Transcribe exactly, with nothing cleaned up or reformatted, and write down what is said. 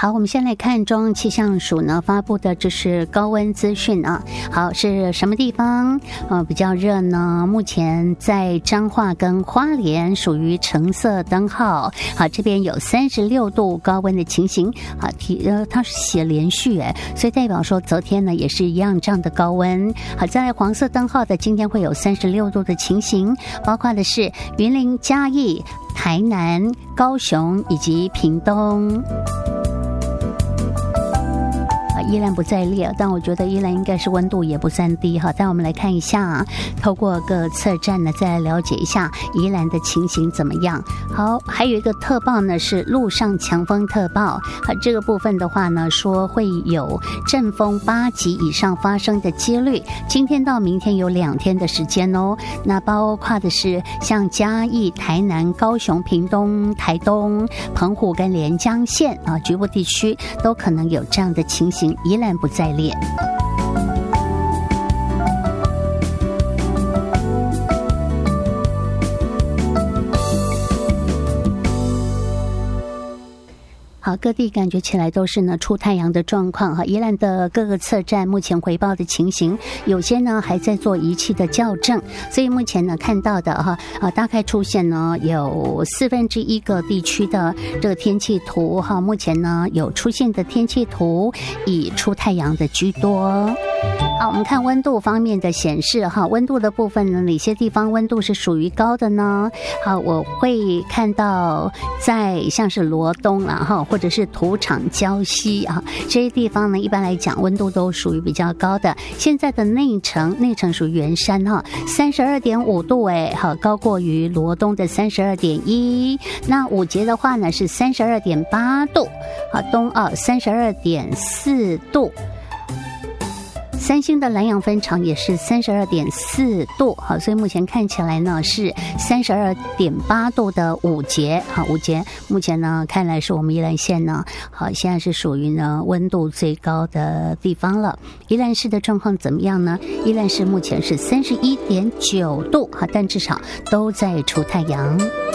好，我们先来看中央气象署呢发布的这是高温资讯啊。好，是什么地方呃比较热呢？目前在彰化跟花莲属于橙色灯号。好，这边有三十六度高温的情形。好，提呃它是写连续哎，所以代表说昨天呢也是一样这样的高温。好，在黄色灯号的今天会有三十六度的情形，包括的是云林、嘉义、台南、高雄以及屏东。依然不再烈，但我觉得依然应该是温度也不算低哈。但我们来看一下，透过各测站呢，再来了解一下宜兰的情形怎么样。好，还有一个特报呢是陆上强风特报，好，这个部分的话呢，说会有阵风八级以上发生的几率。今天到明天有两天的时间哦。那包括的是像嘉义、台南、高雄、屏东、台东、澎湖跟连江县啊，局部地区都可能有这样的情形。宜兰不再烈。好，各地感觉起来都是呢出太阳的状况哈。宜兰的各个测站目前回报的情形，有些呢还在做仪器的校正，所以目前呢看到的哈啊大概出现呢有四分之一个地区的这个天气图哈，目前呢有出现的天气图以出太阳的居多。好，我们看温度方面的显示哈，温度的部分呢，哪些地方温度是属于高的呢？好，我会看到在像是罗东啊哈，或者是土场、礁溪啊这些地方呢，一般来讲温度都属于比较高的。现在的内城，内城属于圆山哈，三十二点五度哎，好，高过于罗东的三十二点一。那五节的话呢是三十二点八度，好，东澳三十二点四度。三星的南洋分场也是三十二点四度，好，所以目前看起来呢是三十二点八度的五节，好，五节目前呢看来是我们宜兰县呢，好，现在是属于呢温度最高的地方了。宜兰市的状况怎么样呢？宜兰市目前是三十一点九度，好，但至少都在出太阳。